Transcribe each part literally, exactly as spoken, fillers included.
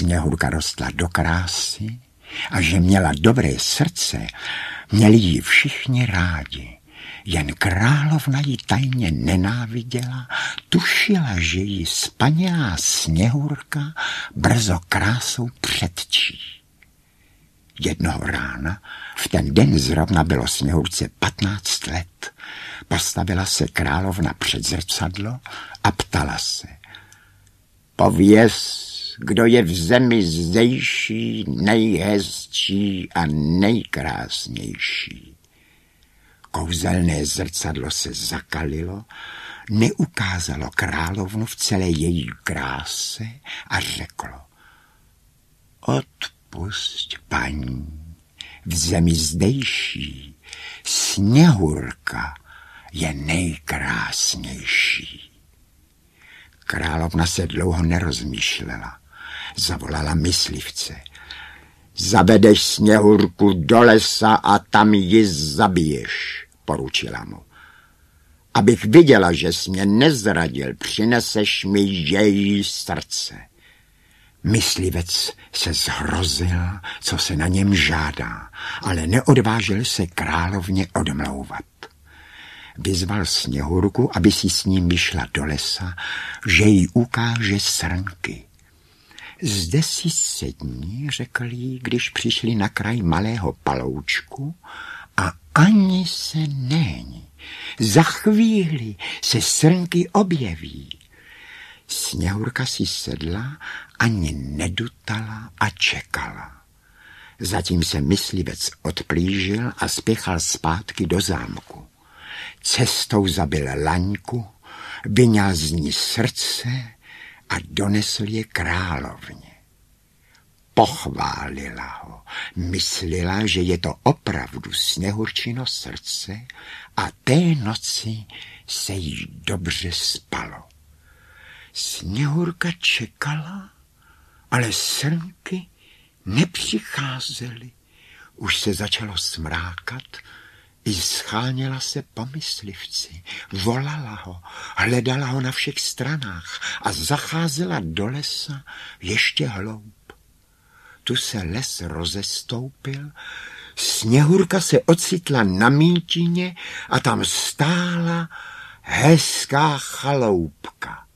Sněhurka rostla do krásy a že měla dobré srdce, měli ji všichni rádi. Jen královna ji tajně nenáviděla, tušila, že ji spanělá Sněhurka brzo krásou předčí. Jednoho rána, v ten den zrovna bylo Sněhurce patnáct let, postavila se královna před zrcadlo a ptala se: Pověz, kdo je v zemi zdejší, nejhezčí a nejkrásnější. Kouzelné zrcadlo se zakalilo, neukázalo královnu v celé její kráse a řeklo: Odpusť, paní, v zemi zdejší Sněhurka je nejkrásnější. Královna se dlouho nerozmýšlela. Zavolala myslivce. Zavedeš Sněhurku do lesa a tam ji zabiješ, poručila mu. Abych viděla, že jsi mě nezradil, přineseš mi její srdce. Myslivec se zhrozil, co se na něm žádá, ale neodvážil se královně odmlouvat. Vyzval Sněhurku, aby si s ním vyšla do lesa, že jí ukáže srnky. Zde si sedni, řekl jí, když přišli na kraj malého paloučku, a ani se nehni. Za chvíli se srnky objeví. Sněhurka si sedla, ani nedutala a čekala. Zatím se myslivec odplížil a spěchal zpátky do zámku. Cestou zabil laňku, vyňal z ní srdce a donesl je královně. Pochválila ho, myslela, že je to opravdu Sněhurčino srdce a té noci se jí dobře spalo. Sněhurka čekala, ale srnky nepřicházely. Už se začalo smrákat, i scháněla se po myslivci, volala ho, hledala ho na všech stranách a zacházela do lesa ještě hloub. Tu se les rozestoupil, Sněhurka se ocitla na mítině a tam stála hezká chaloupka.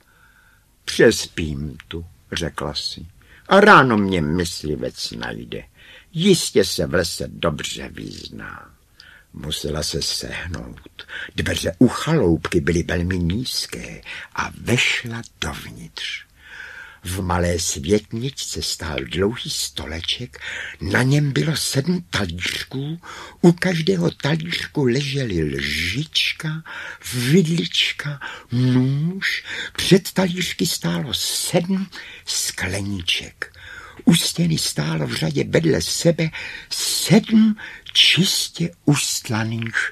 Přespím tu, řekla si, a ráno mě myslivec najde. Jistě se v lese dobře vyzná. Musela se sehnout. Dveře u chaloupky byly velmi nízké a vešla dovnitř. V malé světničce stál dlouhý stoleček, na něm bylo sedm talířků, u každého talířku ležely lžička, vidlička, nůž, před talířky stálo sedm skleníček. U stěny stálo v řadě vedle sebe sedm čistě ustlaných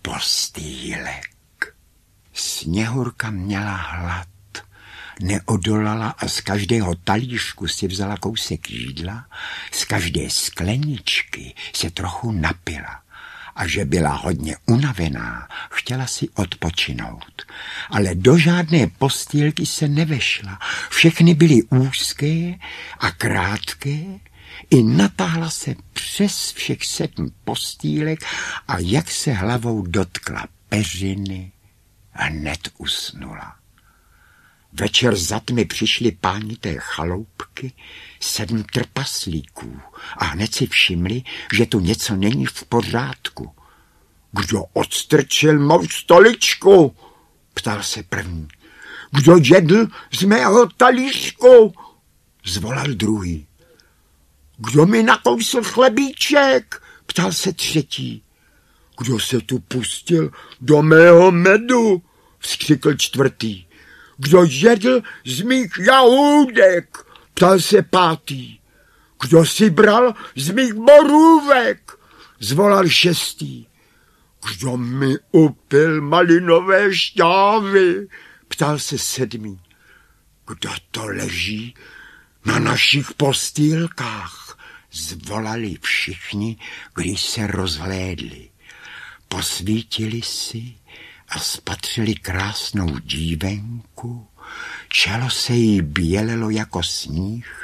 postýlek. Sněhurka měla hlad, neodolala a z každého talířku si vzala kousek jídla, z každé skleničky se trochu napila. A že byla hodně unavená, chtěla si odpočinout. Ale do žádné postýlky se nevešla. Všechny byly úzké a krátké, i natáhla se přes všech sedm postýlek a jak se hlavou dotkla peřiny, hned usnula. Večer za tmy přišli páni té chaloupky, sedm trpaslíků, a hned si všimli, že tu něco není v pořádku. Kdo odstrčil mou stoličku? Ptal se první. Kdo jedl z mého talířku? Zvolal druhý. Kdo mi nakousl chlebíček? Ptal se třetí. Kdo se tu pustil do mého medu? Vzkřikl čtvrtý. Kdo jedl z mých jahůdek? Ptal se pátý. Kdo si bral z mých borůvek? Zvolal šestý. Kdo mi upil malinové šťávy? Ptal se sedmý. Kdo to leží na našich postýlkách? Zvolali všichni, když se rozhlédli. Posvítili si a spatřili krásnou dívenku, čelo se jí bělelo jako sníh